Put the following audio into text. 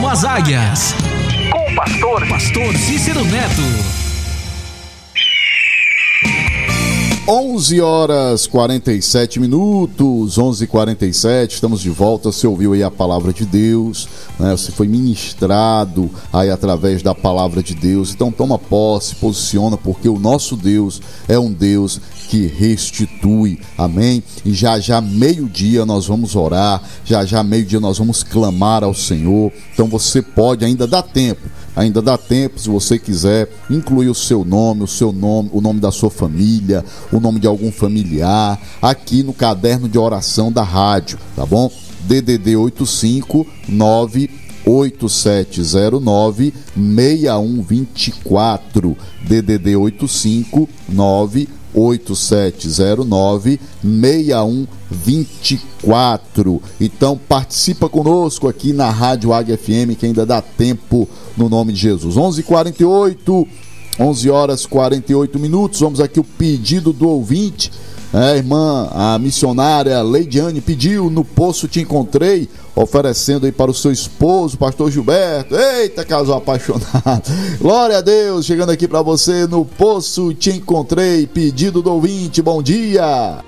às Águias. Com o pastor Cícero Neto. 11h47, 11h47, estamos de volta. Você ouviu aí a palavra de Deus, né? Você foi ministrado aí através da palavra de Deus. Então toma posse, posiciona, porque o nosso Deus é um Deus que restitui, amém? E já meio-dia nós vamos orar, já meio-dia nós vamos clamar ao Senhor. Então você pode, ainda dá tempo, se você quiser incluir o nome da sua família, o nome de algum familiar, aqui no caderno de oração da rádio, tá bom? DDD 859-8709-6124, DDD 859-8709-6124. Então participa conosco aqui na Rádio Águia FM, que ainda dá tempo, no nome de Jesus. 11h48, 11h48. Vamos aqui o pedido do ouvinte. Irmã, a missionária Leidiane pediu: no poço te encontrei, oferecendo aí para o seu esposo, pastor Gilberto. Eita, casal apaixonado. Glória a Deus, chegando aqui para você, no poço te encontrei, pedido do ouvinte. Bom dia.